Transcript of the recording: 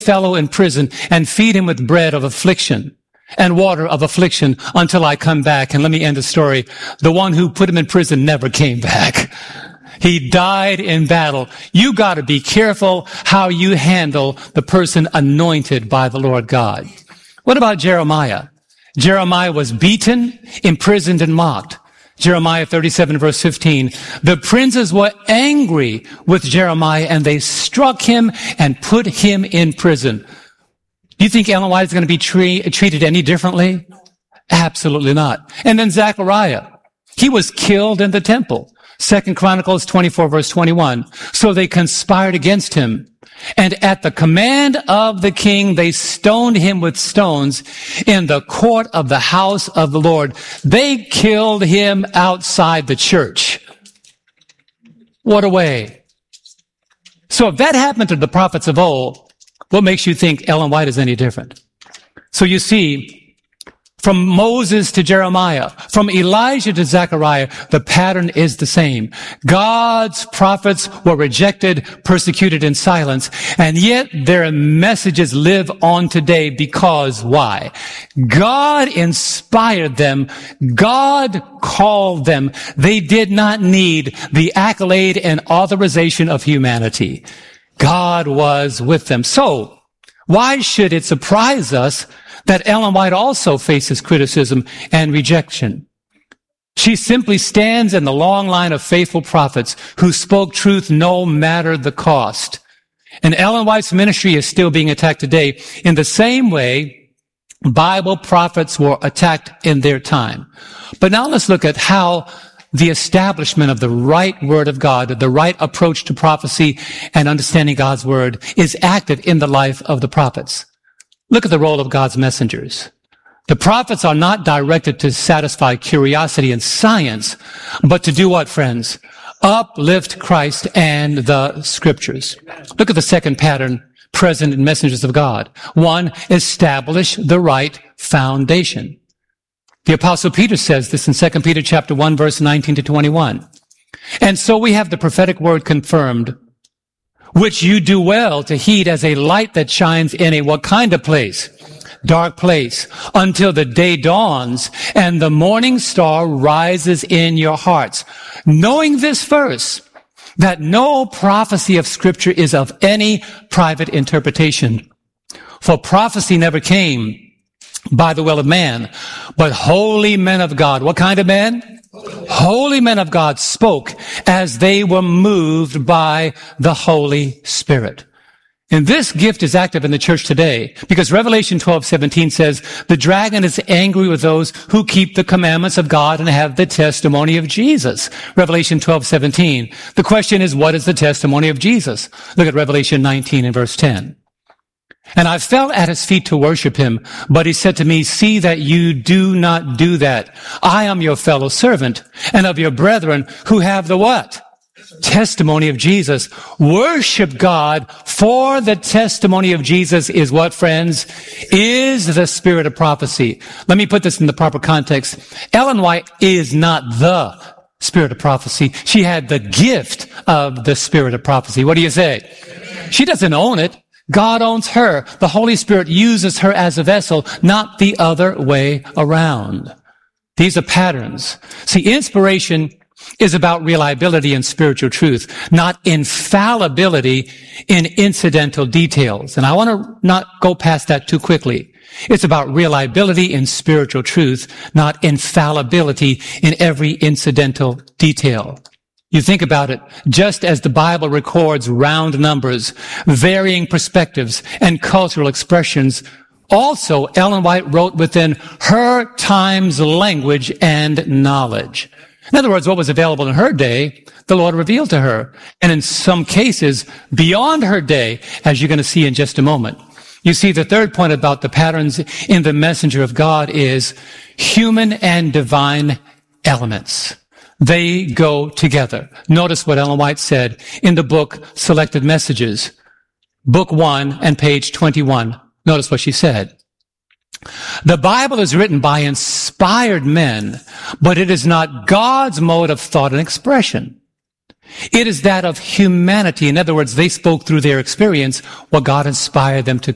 fellow in prison and feed him with bread of affliction and water of affliction until I come back. And let me end the story. The one who put him in prison never came back. He died in battle. You got to be careful how you handle the person anointed by the Lord God. What about Jeremiah? Jeremiah was beaten, imprisoned, and mocked. Jeremiah 37 verse 15. The princes were angry with Jeremiah and they struck him and put him in prison. Do you think Ellen White is going to be treated any differently? Absolutely not. And then Zechariah. He was killed in the temple. 2 Chronicles 24 verse 21. So they conspired against him. And at the command of the king, they stoned him with stones in the court of the house of the Lord. They killed him outside the church. What a way. So if that happened to the prophets of old, what makes you think Ellen White is any different? So you see, from Moses to Jeremiah, from Elijah to Zechariah, the pattern is the same. God's prophets were rejected, persecuted in silence, and yet their messages live on today because why? God inspired them. God called them. They did not need the accolade and authorization of humanity. God was with them. So, why should it surprise us that Ellen White also faces criticism and rejection? She simply stands in the long line of faithful prophets who spoke truth no matter the cost. And Ellen White's ministry is still being attacked today in the same way Bible prophets were attacked in their time. But now let's look at how the establishment of the right word of God, the right approach to prophecy and understanding God's word is active in the life of the prophets. Look at the role of God's messengers. The prophets are not directed to satisfy curiosity and science, but to do what, friends? Uplift Christ and the scriptures. Look at the second pattern present in messengers of God. One, establish the right foundation. The apostle Peter says this in 2 Peter chapter 1 verse 19 to 21. And so we have the prophetic word confirmed, which you do well to heed as a light that shines in a what kind of place? Dark place, until the day dawns and the morning star rises in your hearts. Knowing this first, that no prophecy of Scripture is of any private interpretation. For prophecy never came by the will of man, but holy men of God. What kind of men? Holy men of God spoke as they were moved by the Holy Spirit. And this gift is active in the church today because Revelation 12:17 says, the dragon is angry with those who keep the commandments of God and have the testimony of Jesus. Revelation 12:17. The question is, what is the testimony of Jesus? Look at Revelation 19 and verse 10. And I fell at his feet to worship him, but he said to me, see that you do not do that. I am your fellow servant and of your brethren who have the what? Testimony of Jesus. Worship God, for the testimony of Jesus is what, friends? Is the spirit of prophecy. Let me put this in the proper context. Ellen White is not the spirit of prophecy. She had the gift of the spirit of prophecy. What do you say? She doesn't own it. God owns her. The Holy Spirit uses her as a vessel, not the other way around. These are patterns. See, inspiration is about reliability in spiritual truth, not infallibility in incidental details. And I want to not go past that too quickly. It's about reliability in spiritual truth, not infallibility in every incidental detail. You think about it, just as the Bible records round numbers, varying perspectives, and cultural expressions, also Ellen White wrote within her time's language and knowledge. In other words, what was available in her day, the Lord revealed to her. And in some cases, beyond her day, as you're going to see in just a moment. You see, the third point about the patterns in the messenger of God is human and divine elements. They go together. Notice what Ellen White said in the book Selected Messages, book 1 and page 21. Notice what she said. The Bible is written by inspired men, but it is not God's mode of thought and expression. It is that of humanity. In other words, they spoke through their experience what God inspired them to